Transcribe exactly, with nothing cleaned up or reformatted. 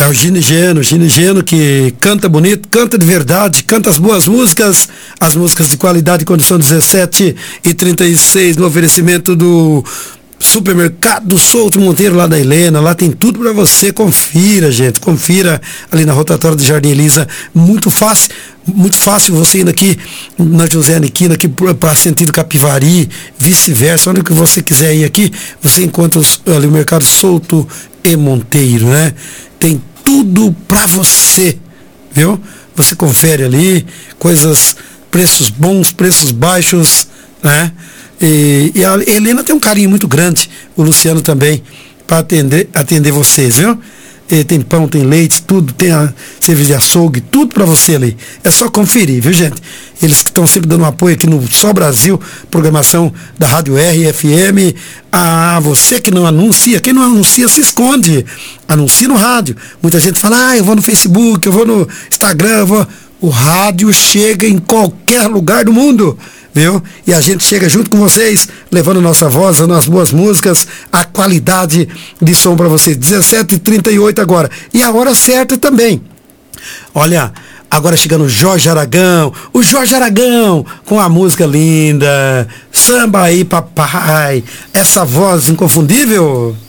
É o Gini Geno, Gini Geno que canta bonito, canta de verdade, canta as boas músicas, as músicas de qualidade, condição dezessete e trinta e seis, no oferecimento do Supermercado Souto Monteiro, lá da Helena. Lá tem tudo para você. Confira, gente, confira ali na rotatória do Jardim Elisa. Muito fácil, muito fácil você indo aqui na José Aniquina, aqui para sentido Capivari, vice-versa. Onde que você quiser ir aqui, você encontra os, ali o Mercado Souto e Monteiro, né? Tem tudo para você, viu? Você confere ali, coisas, preços bons, preços baixos, né? E, e a Helena tem um carinho muito grande, o Luciano também, para atender, atender vocês, viu? E tem pão, tem leite, tudo, tem a serviço de açougue, tudo para você ali. É só conferir, viu, gente? Eles que estão sempre dando um apoio aqui no Só Brasil, programação da Rádio R F M. Ah, você que não anuncia, quem não anuncia se esconde. Anuncia no rádio. Muita gente fala, ah, eu vou no Facebook, eu vou no Instagram, eu vou... O rádio chega em qualquer lugar do mundo, viu? E a gente chega junto com vocês, levando a nossa voz, as boas músicas, a qualidade de som para vocês. dezessete e trinta e oito agora. E a hora certa também. Olha, agora chegando o Jorge Aragão, o Jorge Aragão, com a música linda, Samba aí, papai, essa voz inconfundível.